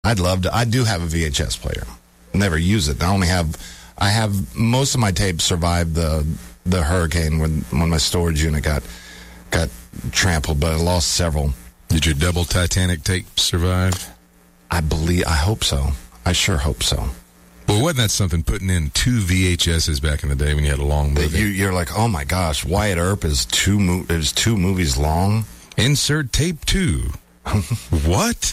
I'd love to. I do have a VHS player. Never use it. I have most of my tapes survived the hurricane when my storage unit got trampled, but I lost several. Did your double Titanic tape survive? I hope so. I sure hope so. Well, wasn't that something, putting in 2 VHSs back in the day when you had a long movie? You're like, oh my gosh, Wyatt Earp is two movies long. Insert tape 2. What?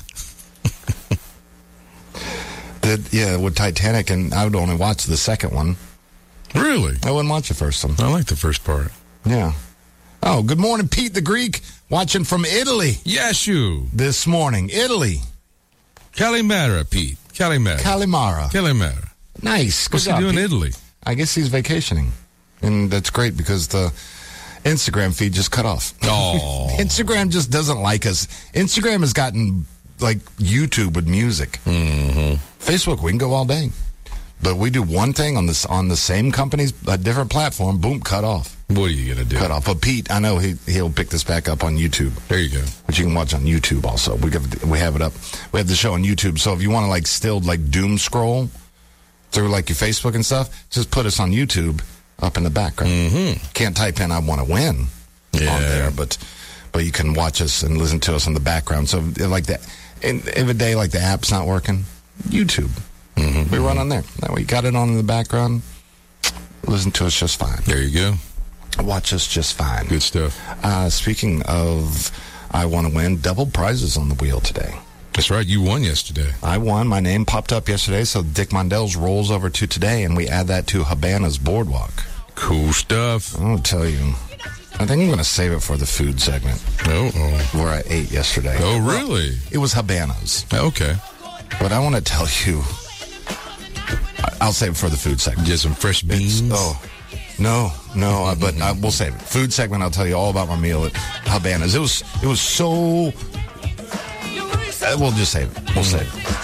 With Titanic, and I would only watch the second one. Really? I wouldn't watch the first one. I like the first part. Yeah. Oh, good morning, Pete the Greek, watching from Italy. Yashu. This morning, Italy. Calimera, Pete. Calimera. Nice. What's he doing in Italy? I guess he's vacationing. And that's great because the Instagram feed just cut off. Oh. Instagram just doesn't like us. Instagram has gotten like YouTube with music. Mm-hmm. Facebook, we can go all day. But we do one thing on the same company's a different platform, boom, cut off. What are you going to do? Cut off. But Pete, I know he'll pick this back up on YouTube. There you go. Which you can watch on YouTube also. We have it up. We have the show on YouTube. So if you want to still doom scroll through your Facebook and stuff, just put us on YouTube up in the background. Mm-hmm. Can't type in "I want to win" on there, but you can watch us and listen to us in the background. So like that, if a day the app's not working, YouTube. Mm-hmm. We run on there. That way you got it on in the background. Listen to us just fine. There you go. Watch us just fine. Good stuff. Speaking of I want to win, double prizes on the wheel today. That's right. You won yesterday. I won. My name popped up yesterday, so Dick Mondell's rolls over to today, and we add that to Habana's Boardwalk. Cool stuff. I'll tell you. I think I'm going to save it for the food segment. Where I ate yesterday. Oh, really? Well, it was Habana's. Okay. But I want to tell you, I'll save it for the food segment. Get some fresh beans. No, but we'll save it. Food segment, I'll tell you all about my meal at Habana's. It was so... We'll just save it. We'll save it.